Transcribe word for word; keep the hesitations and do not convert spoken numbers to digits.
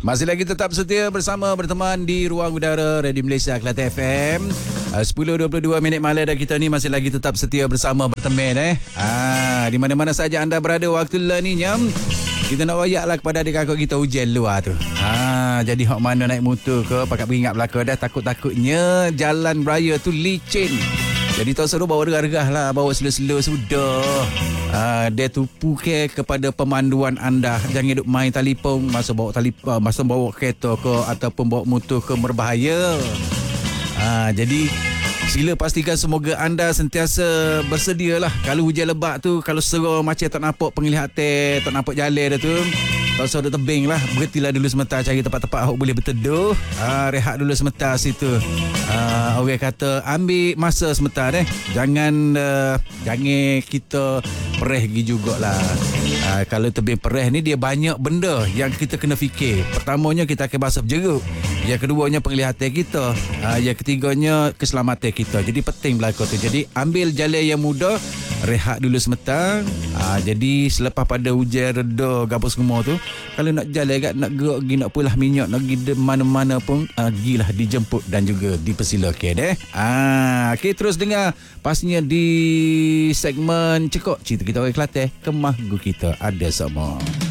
Masih lagi tetap setia bersama berteman di Ruang Udara Radio Malaysia Kelantan F M. uh, sepuluh dua puluh dua minit malam dan kita ni masih lagi tetap setia bersama berteman eh. Ah, di mana-mana saja anda berada waktu lah ni nyam. Kita nak royak lah kepada adik kakak kita hujan luar tu. Ha, jadi hok mana naik motor ke, pakat beringat belakang dah, takut-takutnya jalan raya tu licin. Jadi tak suruh bawa regah-regah lah, bawa slow-slow sudah. Ha, dia tupu ke kepada pemanduan anda. Jangan duk main telefon masa bawa telefon, masa bawa kereta ke ataupun bawa motor ke, berbahaya. Ha, jadi sila pastikan semoga anda sentiasa bersedia lah. Kalau hujan lebat tu, kalau serah macam tak nampak penglihatan, tak nampak jalan dah tu, tak usah duk tebing lah. Berhentilah dulu sebentar, cari tempat-tempat awak boleh berteduh. Ha, rehat dulu sebentar situ. Ha, orang kata ambil masa sebentar eh. Jangan uh, jangan kita perih pergi jugalah. Ha, kalau tebing perih ni dia banyak benda yang kita kena fikir. Pertamanya kita akan basuh jeruk. Yang keduanya penglihatan kita. Ha, yang ketiganya keselamatan kita. Jadi penting berlaku tu. Jadi ambil jalan yang mudah, rehat dulu sebentar. Ha, jadi selepas pada hujan reda gabus semua tu, kalau nak jalan kat, nak gerak pergi, nak pulah minyak, nak pergi mana-mana pun, ha, gilah dijemput dan juga dipersilakan eh. Ha, okay, terus dengar pastinya di segmen Cekok Cerita Kita Orang Kelantan, Kemah Gu Kita ada semua.